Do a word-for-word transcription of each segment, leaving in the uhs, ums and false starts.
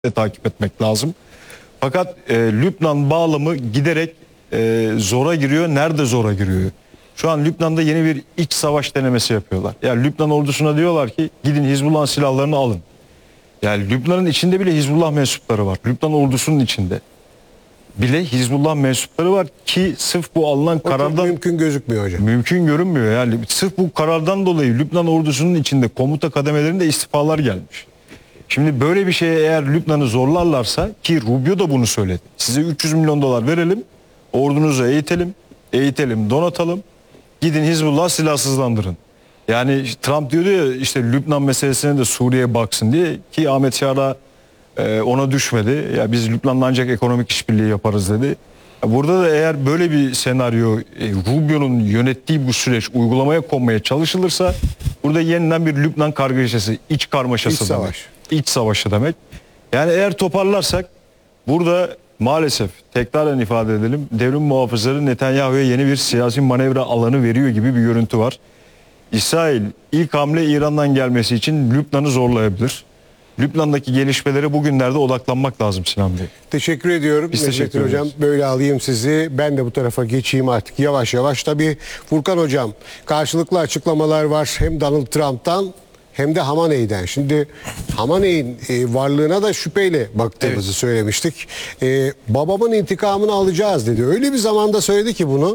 de takip etmek lazım. Fakat e, Lübnan bağlamı giderek e, zora giriyor. Nerede zora giriyor? Şu an Lübnan'da yeni bir iç savaş denemesi yapıyorlar. Yani Lübnan ordusuna diyorlar ki gidin Hizbullah'ın silahlarını alın. Yani Lübnan'ın içinde bile Hizbullah mensupları var. Lübnan ordusunun içinde bile Hizbullah mensupları var ki sırf bu alınan O karardan mümkün gözükmüyor hocam. Mümkün görünmüyor. Yani sırf bu karardan dolayı Lübnan ordusunun içinde komuta kademelerinde istifalar gelmiş. Şimdi böyle bir şeye eğer Lübnan'ı zorlarlarsa, ki Rubio da bunu söyledi. Size üç yüz milyon dolar verelim, ordunuzu eğitelim, eğitelim, donatalım. Gidin Hizbullah silahsızlandırın. Yani Trump diyordu ya işte Lübnan meselesine de Suriye'ye baksın diye, ki Ahmet Şara e, ona düşmedi. Ya biz Lübnan'la ancak ekonomik işbirliği yaparız dedi. Burada da eğer böyle bir senaryo e, Rubio'nun yönettiği bu süreç uygulamaya konmaya çalışılırsa burada yeniden bir Lübnan kargaşası, iç karmaşası İç demek. savaş. İç savaşı demek. Yani eğer toparlarsak burada maalesef tekraren ifade edelim, devrim muhafızları Netanyahu'ya yeni bir siyasi manevra alanı veriyor gibi bir görüntü var. İsrail ilk hamle İran'dan gelmesi için Lübnan'ı zorlayabilir. Lübnan'daki gelişmelere bugünlerde odaklanmak lazım Sinan Bey. Teşekkür ediyorum. Biz teşekkür Necmettin Hocam, ederiz. böyle alayım sizi. Ben de bu tarafa geçeyim artık yavaş yavaş. Tabii Furkan Hocam, karşılıklı açıklamalar var hem Donald Trump'tan hem de Hamaney'den. Şimdi Hamaney'in e, varlığına da şüpheyle baktığımızı evet. söylemiştik. E, babamın intikamını alacağız dedi. Öyle bir zamanda söyledi ki bunu.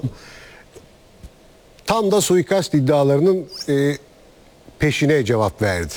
Tam da suikast iddialarının e, peşine cevap verdi.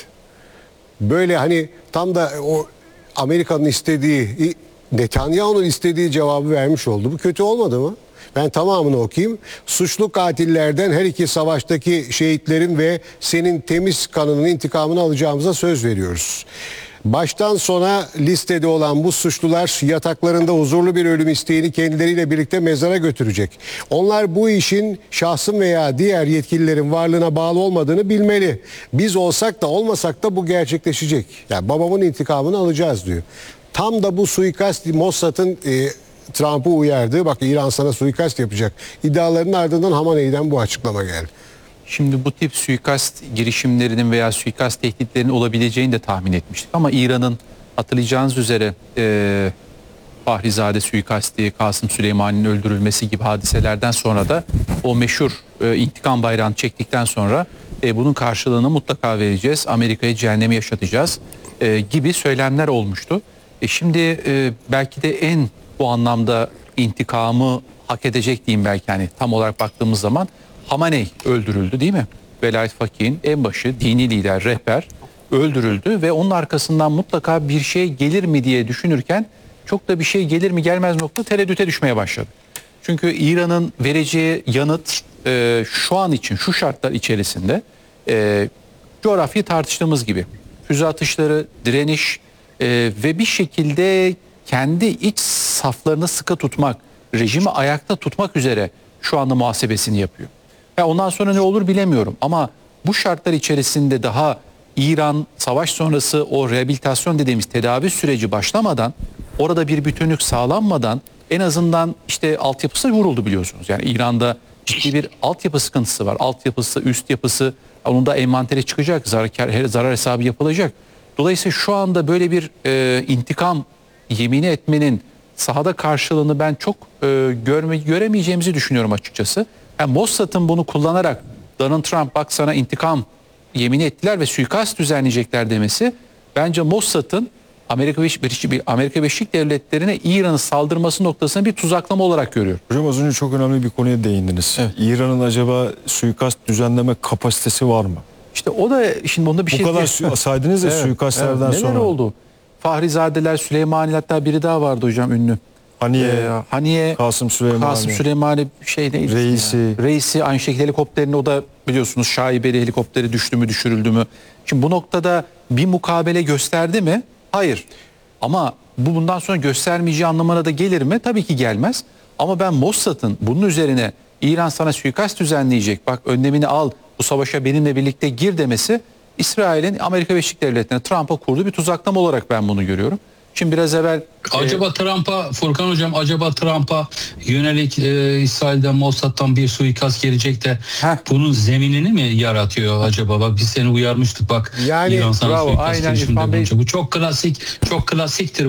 Böyle hani tam da o Amerika'nın istediği, Netanyahu'nun istediği cevabı vermiş oldu. Bu kötü olmadı mı? Ben tamamını okuyayım. Suçlu katillerden her iki savaştaki şehitlerin ve senin temiz kanının intikamını alacağımıza söz veriyoruz. Baştan sona listede olan bu suçlular yataklarında huzurlu bir ölüm isteğini kendileriyle birlikte mezara götürecek. Onlar bu işin şahsın veya diğer yetkililerin varlığına bağlı olmadığını bilmeli. Biz olsak da olmasak da bu gerçekleşecek. Yani babamın intikamını alacağız diyor. Tam da bu suikast Mossad'ın e, Trump'ı uyardığı, bak İran sana suikast yapacak iddialarının ardından Hamaney'den bu açıklama geldi. Şimdi bu tip suikast girişimlerinin veya suikast tehditlerinin olabileceğini de tahmin etmiştik. Ama İran'ın hatırlayacağınız üzere e, Fahrizade suikasti, Kasım Süleyman'ın öldürülmesi gibi hadiselerden sonra da o meşhur e, intikam bayrağını çektikten sonra e, bunun karşılığını mutlaka vereceğiz, Amerika'ya cehennemi yaşatacağız e, gibi söylemler olmuştu. E, şimdi e, belki de en bu anlamda intikamı hak edecek diyeyim belki, hani tam olarak baktığımız zaman Hamaney öldürüldü değil mi? Velayet Fakih'in en başı, dini lider, rehber öldürüldü ve onun arkasından mutlaka bir şey gelir mi diye düşünürken çok da bir şey gelir mi gelmez mi nokta tereddüte düşmeye başladı. Çünkü İran'ın vereceği yanıt e, şu an için, şu şartlar içerisinde e, coğrafyayı tartıştığımız gibi füze atışları, direniş e, ve bir şekilde kendi iç saflarını sıkı tutmak, rejimi ayakta tutmak üzere şu anda muhasebesini yapıyor. Ya ondan sonra ne olur bilemiyorum ama bu şartlar içerisinde daha İran savaş sonrası o rehabilitasyon dediğimiz tedavi süreci başlamadan, orada bir bütünlük sağlanmadan en azından işte altyapısı vuruldu biliyorsunuz. Yani İran'da ciddi bir altyapı sıkıntısı var. Altyapısı, üst yapısı, onun da envanteri çıkacak, zarar, zarar hesabı yapılacak. Dolayısıyla şu anda böyle bir e, intikam yemini etmenin sahada karşılığını ben çok e, görme, göremeyeceğimizi düşünüyorum açıkçası. Yani Mossad'ın bunu kullanarak Donald Trump bak sana intikam yemin ettiler ve suikast düzenleyecekler demesi, bence Mossad'ın Amerika Birleşik, Amerika Birleşik Devletleri'ne İran'ın saldırması noktasını bir tuzaklama olarak görüyor. Hocam az önce çok önemli bir konuya değindiniz. Evet. İran'ın acaba suikast düzenleme kapasitesi var mı? İşte o da şimdi onda bir Bu şey... Bu kadar saydınız ya evet, suikastlerden evet. Neler sonra. Neler oldu? Fahrizadeler, Süleymani, hatta biri daha vardı hocam ünlü. Haniye, ee, Haniye, Kasım Süleymani, Kasım Süleymani şey neydi? Reisi. Ya? Reisi aynı şekilde helikopterini, o da biliyorsunuz şaibeli, helikopteri düştü mü düşürüldü mü? Şimdi bu noktada bir mukabele gösterdi mi? Hayır. Ama bu bundan sonra göstermeyeceği anlamına da gelir mi? Tabii ki gelmez. Ama ben Mossad'ın bunun üzerine İran sana suikast düzenleyecek, bak önlemini al, bu savaşa benimle birlikte gir demesi, İsrail'in Amerika Birleşik Devletleri'ne, Trump'a kurduğu bir tuzaklama olarak ben bunu görüyorum. için biraz evvel Acaba Trump'a, Furkan Hocam, acaba Trump'a yönelik e, İsrail'den, Mossad'dan bir suikast gelecek de Heh. bunun zeminini mi yaratıyor acaba? Bak biz seni uyarmıştık bak. Yani İran sana bravo, suikast aynen girişiminde İrfan Bey. bulunacak. Bu çok klasik, çok klasiktir.